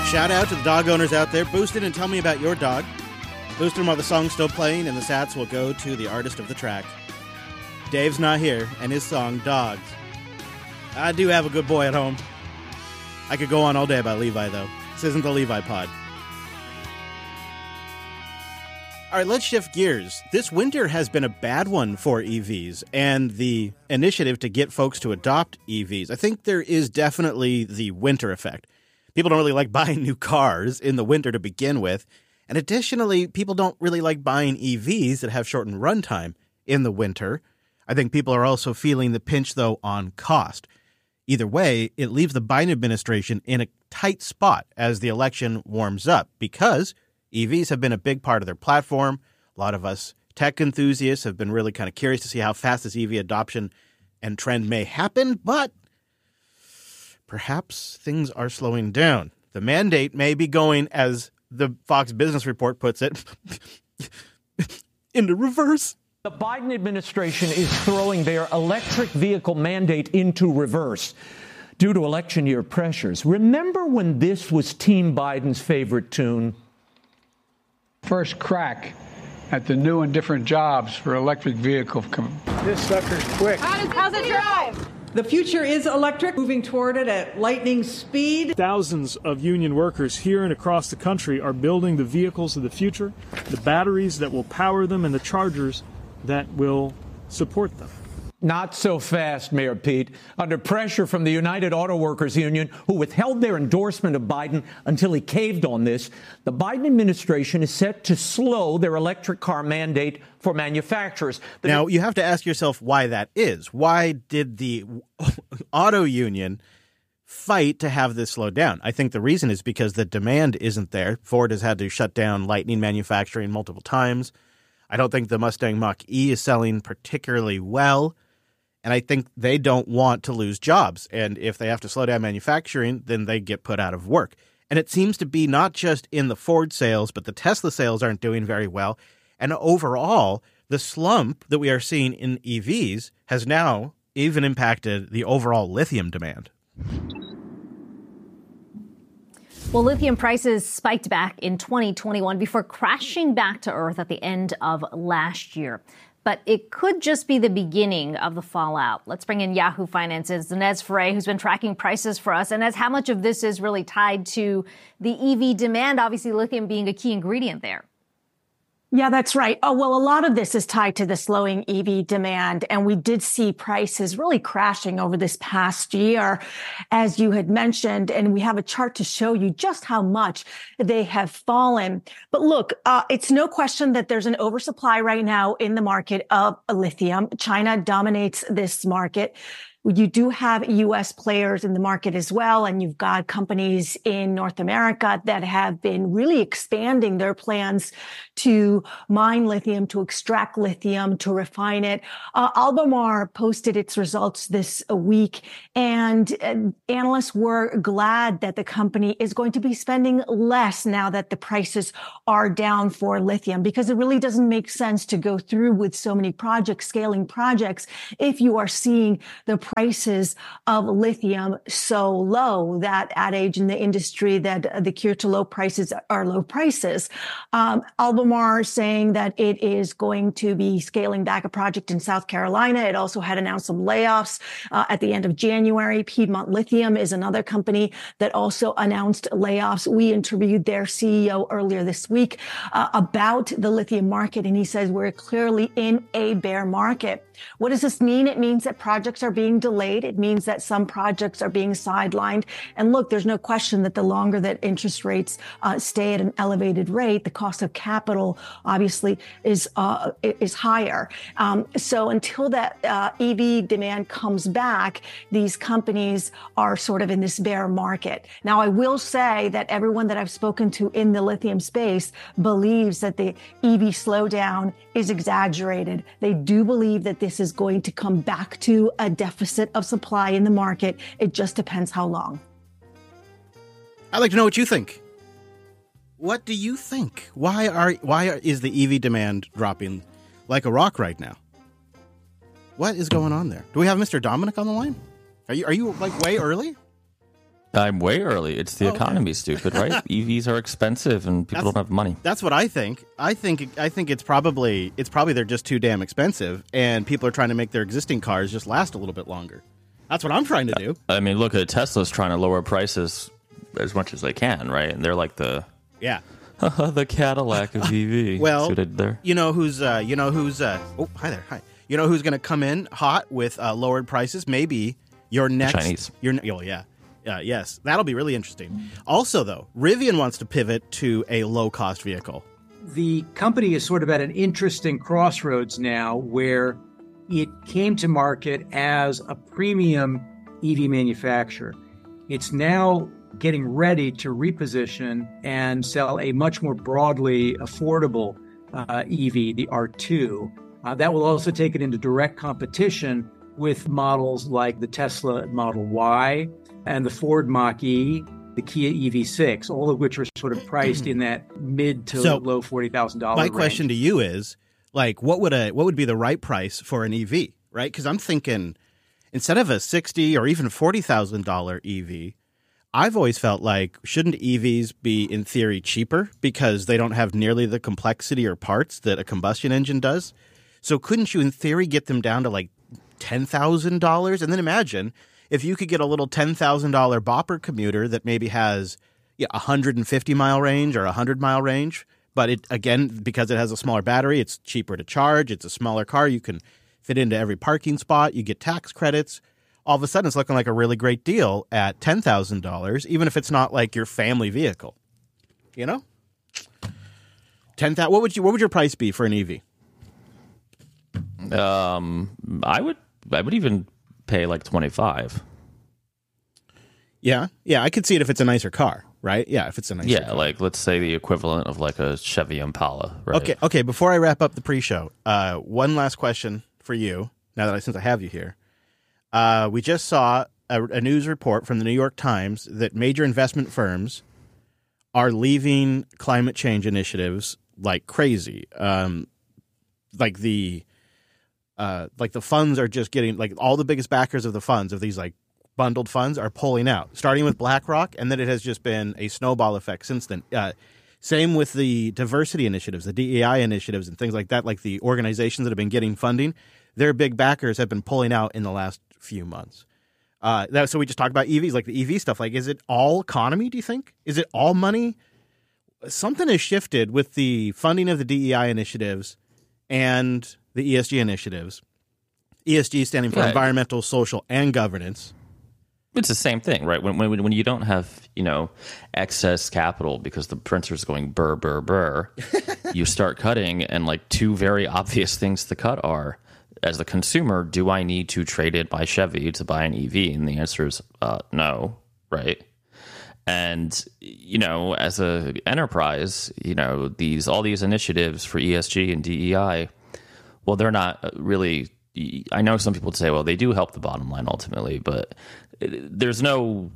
Shout out to the dog owners out there. Boost it and tell me about your dog. Boost them while the song's still playing, and the sats will go to the artist of the track. Dave's not here, and his song, Dogs. I do have a good boy at home. I could go on all day about Levi, though. This isn't the Levi pod. All right, let's shift gears. This winter has been a bad one for EVs and the initiative to get folks to adopt EVs. I think there is definitely the winter effect. People don't really like buying new cars in the winter to begin with. And additionally, people don't really like buying EVs that have shortened runtime in the winter. I think people are also feeling the pinch, though, on cost. Either way, it leaves the Biden administration in a tight spot as the election warms up because EVs have been a big part of their platform. A lot of us tech enthusiasts have been really kind of curious to see how fast this EV adoption and trend may happen, but perhaps things are slowing down. The mandate may be going, as the Fox Business Report puts it, into reverse. The Biden administration is throwing their electric vehicle mandate into reverse due to election year pressures. Remember when this was Team Biden's favorite tune? First crack at the new and different jobs for electric vehicle. This sucker's quick. How's it drive? The future is electric, moving toward it at lightning speed. Thousands of union workers here and across the country are building the vehicles of the future, the batteries that will power them, and the chargers that will support them. Not so fast, Mayor Pete. Under pressure from the United Auto Workers Union, who withheld their endorsement of Biden until he caved on this, the Biden administration is set to slow their electric car mandate for manufacturers. Now, you have to ask yourself why that is. Why did the auto union fight to have this slow down? I think the reason is because the demand isn't there. Ford has had to shut down Lightning manufacturing multiple times. I don't think the Mustang Mach-E is selling particularly well. And I think they don't want to lose jobs. And if they have to slow down manufacturing, then they get put out of work. And it seems to be not just in the Ford sales, but the Tesla sales aren't doing very well. And overall, the slump that we are seeing in EVs has now even impacted the overall lithium demand. Well, lithium prices spiked back in 2021 before crashing back to earth at the end of last year. But it could just be the beginning of the fallout. Let's bring in Yahoo Finance's Inez Ferre, who's been tracking prices for us. Inez, how much of this is really tied to the EV demand? Obviously, lithium being a key ingredient there. Yeah, that's right. Oh, well, a lot of this is tied to the slowing EV demand. And we did see prices really crashing over this past year, as you had mentioned. And we have a chart to show you just how much they have fallen. But look, it's no question that there's an oversupply right now in the market of lithium. China dominates this market. You do have U.S. players in the market as well, and you've got companies in North America that have been really expanding their plans to mine lithium, to extract lithium, to refine it. Albemarle posted its results this week, and analysts were glad that the company is going to be spending less now that the prices are down for lithium, because it really doesn't make sense to go through with so many projects, scaling projects, if you are seeing the prices of lithium so low. That adage in the industry that the cure to low prices are low prices. Albemarle saying that it is going to be scaling back a project in South Carolina. It also had announced some layoffs at the end of January. Piedmont Lithium is another company that also announced layoffs. We interviewed their CEO earlier this week about the lithium market, and he says we're clearly in a bear market. What does this mean? It means that projects are being delayed. It means that some projects are being sidelined. And look, there's no question that the longer that interest rates stay at an elevated rate, the cost of capital obviously is higher. So until that EV demand comes back, these companies are sort of in this bear market. Now, I will say that everyone that I've spoken to in the lithium space believes that the EV slowdown is exaggerated. They do believe that this is going to come back to a deficit of supply in the market. It just depends how long. I'd like to know what you think. What do you think? Why is the EV demand dropping like a rock right now? What is going on there? Do we have Mr. Dominic on the line? Are you like way early? I'm way early. It's the economy, stupid, right? EVs are expensive and people don't have money. That's what I think. I think it's probably they're just too damn expensive, and people are trying to make their existing cars just last a little bit longer. That's what I'm trying to do. I mean, look at Tesla's trying to lower prices as much as they can, right? And they're like the Cadillac of EV. Well, there. You know who's hi there. Hi. You know who's going to come in hot with lowered prices? Maybe your next Chinese. Yes, that'll be really interesting. Also, though, Rivian wants to pivot to a low-cost vehicle. The company is sort of at an interesting crossroads now where it came to market as a premium EV manufacturer. It's now getting ready to reposition and sell a much more broadly affordable EV, the R2. That will also take it into direct competition with models like the Tesla Model Y and the Ford Mach-E, the Kia EV6, all of which are sort of priced in that mid to low $40,000 My range. question to you is, like, what would be the right price for an EV, right? Because I'm thinking instead of a $60,000 or even $40,000 EV, I've always felt like shouldn't EVs be in theory cheaper because they don't have nearly the complexity or parts that a combustion engine does? So couldn't you in theory get them down to like $10,000? And then imagine if you could get a little $10,000 bopper commuter that maybe has 150-mile range or 100-mile range, but it, again, because it has a smaller battery, it's cheaper to charge. It's a smaller car. You can fit into every parking spot. You get tax credits. All of a sudden, it's looking like a really great deal at $10,000, even if it's not like your family vehicle. You know, what would your price be for an EV? I would even pay like 25. Yeah, I could see it if it's a nicer car, right? Yeah, if it's a nicer car. Like let's say the equivalent of like a Chevy Impala, right? Okay. Before I wrap up the pre-show, one last question for you. Since I have you here, we just saw a news report from the New York Times that major investment firms are leaving climate change initiatives like crazy. Like the funds are just getting, like, all the biggest backers of the funds, of these like bundled funds, are pulling out, starting with BlackRock, and then it has just been a snowball effect since then. Same with the diversity initiatives, the DEI initiatives and things like that, like the organizations that have been getting funding, their big backers have been pulling out in the last few months. So we just talked about EVs, like the EV stuff. Like, is it all economy, do you think? Is it all money? Something has shifted with the funding of the DEI initiatives and the ESG initiatives. ESG standing for environmental, social, and governance. It's the same thing, right? When you don't have, excess capital because the printer's going burr, burr, burr, you start cutting, and like two very obvious things to cut are, as a consumer, do I need to trade in my Chevy to buy an EV? And the answer is no, right? And, as a enterprise, all these initiatives for ESG and DEI, well, they're not really, I know some people would say, well, they do help the bottom line ultimately, but there's no,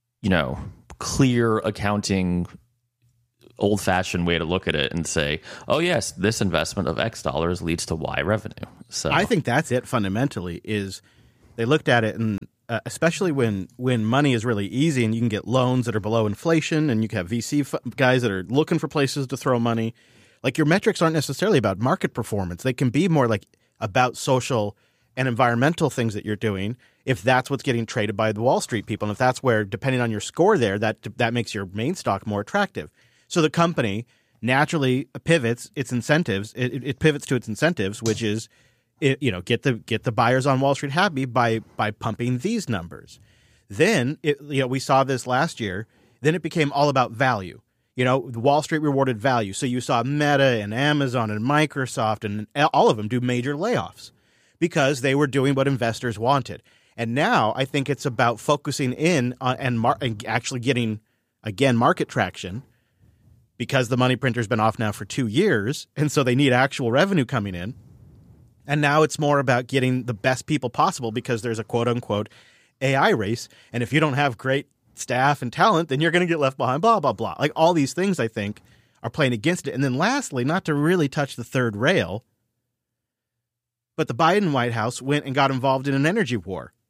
clear accounting, old-fashioned way to look at it and say, oh, yes, this investment of X dollars leads to Y revenue. So I think that's it fundamentally, is they looked at it, and especially when money is really easy and you can get loans that are below inflation and you can have VC guys that are looking for places to throw money. Like, your metrics aren't necessarily about market performance. They can be more like about social and environmental things that you're doing, if that's what's getting traded by the Wall Street people. And if that's where, depending on your score there, that makes your main stock more attractive. So the company naturally pivots its incentives. It pivots to its incentives, which is, get the buyers on Wall Street happy by pumping these numbers. Then we saw this last year. Then it became all about value. Wall Street rewarded value. So you saw Meta and Amazon and Microsoft and all of them do major layoffs because they were doing what investors wanted. And now I think it's about focusing in on and actually getting, again, market traction, because the money printer's been off now for 2 years. And so they need actual revenue coming in. And now it's more about getting the best people possible because there's a quote unquote AI race. And if you don't have great staff and talent, then you're going to get left behind, blah, blah, blah. Like, all these things, I think, are playing against it. And then lastly, not to really touch the third rail, but the Biden White House went and got involved in an energy war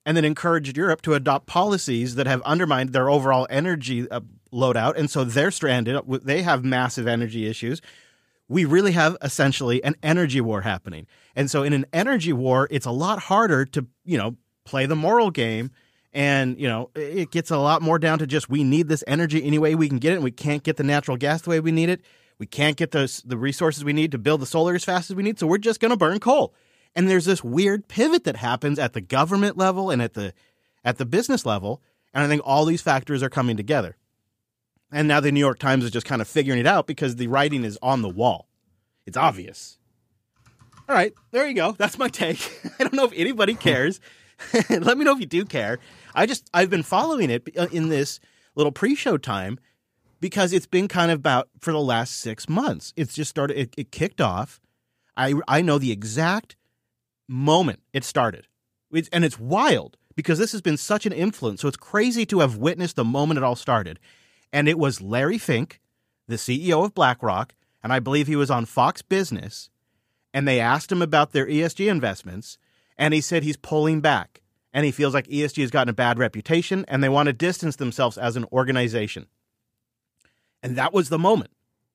and then encouraged Europe to adopt policies that have undermined their overall energy loadout. And so they're stranded. They have massive energy issues. We really have essentially an energy war happening. And so in an energy war, it's a lot harder to, play the moral game. And, it gets a lot more down to just we need this energy any way we can get it. And we can't get the natural gas the way we need it. We can't get the resources we need to build the solar as fast as we need. So we're just going to burn coal. And there's this weird pivot that happens at the government level and at the business level. And I think all these factors are coming together. And now the New York Times is just kind of figuring it out because the writing is on the wall. It's obvious. All right, there you go. That's my take. I don't know if anybody cares. Let me know if you do care. I've been following it in this little pre-show time because it's been kind of about for the last 6 months. It's just started. It kicked off. I know the exact moment it started. And it's wild because this has been such an influence. So it's crazy to have witnessed the moment it all started. And it was Larry Fink, the CEO of BlackRock, and I believe he was on Fox Business, and they asked him about their ESG investments, and he said he's pulling back, and he feels like ESG has gotten a bad reputation, and they want to distance themselves as an organization. And that was the moment.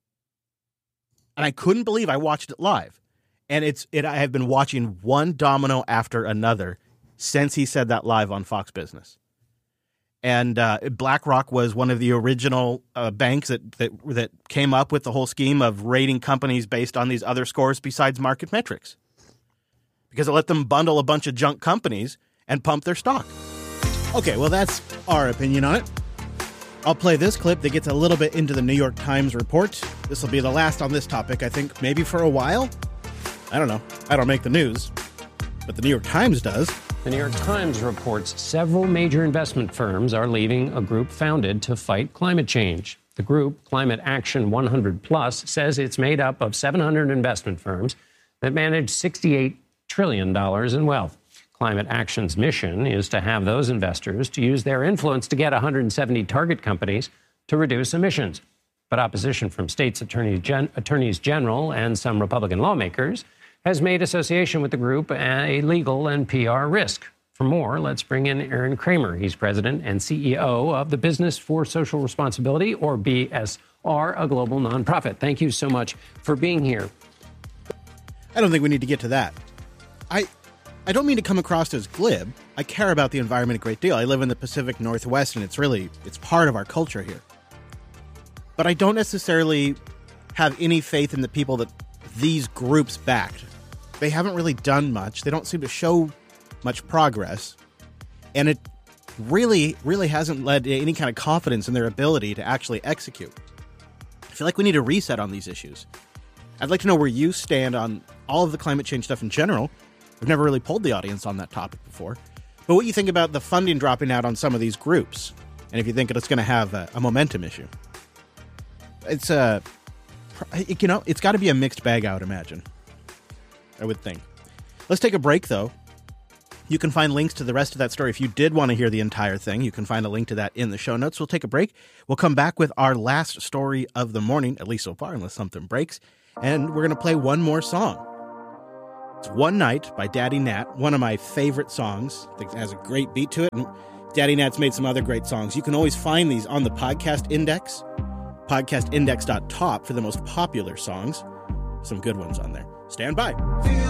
And I couldn't believe I watched it live. And I have been watching one domino after another since he said that live on Fox Business. And BlackRock was one of the original banks that came up with the whole scheme of rating companies based on these other scores besides market metrics. Because it let them bundle a bunch of junk companies and pump their stock. Okay, well, that's our opinion on it. I'll play this clip that gets a little bit into the New York Times report. This will be the last on this topic, I think, maybe for a while. I don't know. I don't make the news, but the New York Times does. The New York Times reports several major investment firms are leaving a group founded to fight climate change. The group, Climate Action 100 Plus, says it's made up of 700 investment firms that manage $68 trillion in wealth. Climate Action's mission is to have those investors to use their influence to get 170 target companies to reduce emissions. But opposition from states' attorneys general and some Republican lawmakers has made association with the group a legal and PR risk. For more, let's bring in Aaron Kramer. He's president and CEO of the Business for Social Responsibility, or BSR, a global nonprofit. Thank you so much for being here. I don't think we need to get to that. I don't mean to come across as glib. I care about the environment a great deal. I live in the Pacific Northwest, and it's part of our culture here. But I don't necessarily have any faith in the people that these groups backed. They haven't really done much. They don't seem to show much progress. And it really, really hasn't led to any kind of confidence in their ability to actually execute. I feel like we need a reset on these issues. I'd like to know where you stand on all of the climate change stuff in general. We've never really polled the audience on that topic before. But what you think about the funding dropping out on some of these groups, and if you think it's going to have a momentum issue. It's it's got to be a mixed bag, I would imagine. I would think. Let's take a break, though. You can find links to the rest of that story. If you did want to hear the entire thing, you can find a link to that in the show notes. We'll take a break. We'll come back with our last story of the morning, at least so far, unless something breaks. And we're going to play one more song. It's One Night by Daddy Nat, one of my favorite songs. I think it has a great beat to it. And Daddy Nat's made some other great songs. You can always find these on the Podcast Index, podcastindex.top for the most popular songs. Some good ones on there. Stand by.